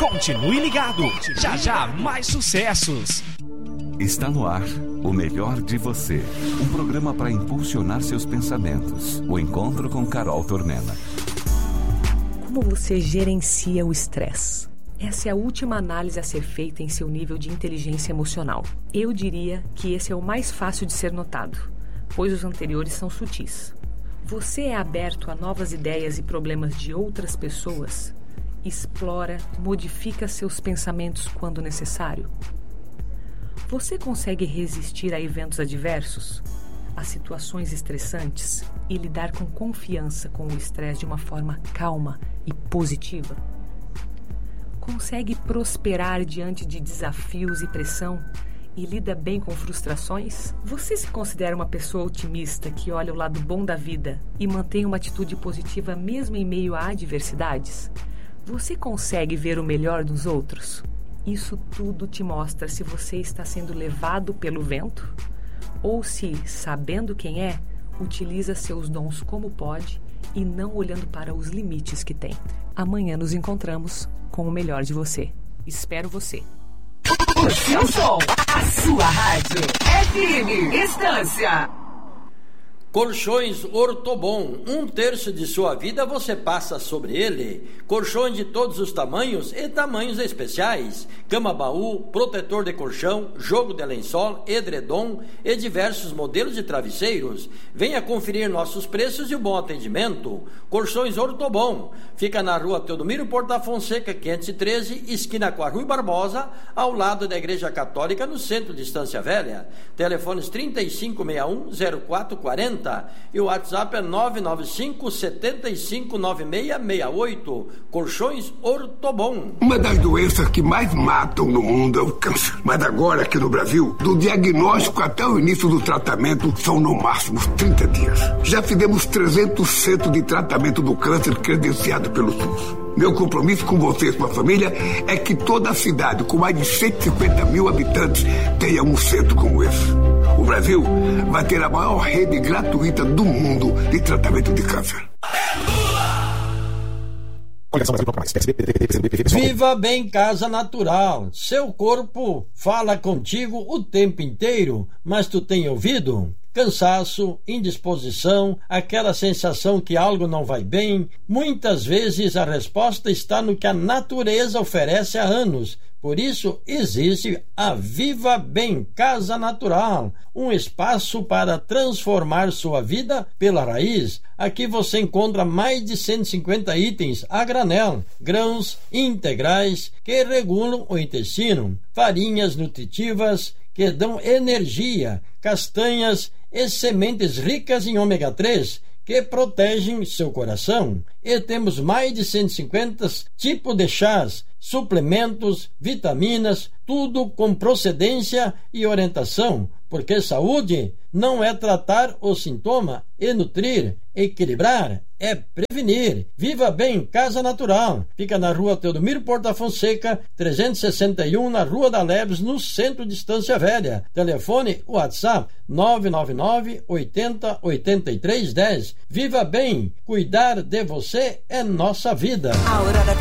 Continue ligado. Já já mais sucessos. Está no ar O Melhor de Você, um programa para impulsionar seus pensamentos. O encontro com Carol Tornella. Como você gerencia o estresse? Essa é a última análise a ser feita em seu nível de inteligência emocional. Eu diria que esse é o mais fácil de ser notado, pois os anteriores são sutis. Você é aberto a novas ideias e problemas de outras pessoas? Explora, modifica seus pensamentos quando necessário? Você consegue resistir a eventos adversos, a situações estressantes e lidar com confiança com o estresse de uma forma calma e positiva? Consegue prosperar diante de desafios e pressão e lida bem com frustrações? Você se considera uma pessoa otimista que olha o lado bom da vida e mantém uma atitude positiva mesmo em meio a adversidades? Você consegue ver o melhor dos outros? Isso tudo te mostra se você está sendo levado pelo vento ou se, sabendo quem é, utiliza seus dons como pode e não olhando para os limites que tem. Amanhã nos encontramos com o melhor de você. Espero você. O seu som, a sua rádio. FM Estância. Colchões Ortobon, 1/3 de sua vida você passa sobre ele. Colchões de todos os tamanhos e tamanhos especiais. Cama-baú, protetor de colchão, jogo de lençol, edredom e diversos modelos de travesseiros. Venha conferir nossos preços e o bom atendimento. Colchões Ortobon, fica na rua Teodomiro Porta Fonseca, 513, esquina com a Rui Barbosa, ao lado da Igreja Católica, no centro de Estância Velha. Telefones 3561-0440 e o WhatsApp é 995-759668. Colchões Ortobon. Uma das doenças que mais matam no mundo é o câncer. Mas agora aqui no Brasil, do diagnóstico até o início do tratamento são no máximo 30 dias. Já fizemos 300 centros de tratamento do câncer credenciado pelo SUS. Meu compromisso com você e sua família é que toda a cidade com mais de 150 mil habitantes tenha um centro como esse. O Brasil vai ter a maior rede gratuita do mundo de tratamento de câncer. Viva Bem Casa Natural. Seu corpo fala contigo o tempo inteiro, mas tu tem ouvido? Cansaço, indisposição, aquela sensação que algo não vai bem. Muitas vezes a resposta está no que a natureza oferece há anos. Por isso existe a Viva Bem Casa Natural, um espaço para transformar sua vida pela raiz. Aqui você encontra mais de 150 itens a granel, grãos integrais que regulam o intestino, farinhas nutritivas que dão energia, castanhas e sementes ricas em ômega 3 que protegem seu coração. E temos mais de 150 tipos de chás, suplementos, vitaminas, tudo com procedência e orientação, porque saúde não é tratar o sintoma e nutrir, equilibrar, é prevenir. Viva Bem Casa Natural. Fica na rua Teodomiro Porta Fonseca, 361, na Rua da Leves, no centro de Estância Velha. Telefone WhatsApp 999 80 83 10. Viva Bem, cuidar de você é nossa vida.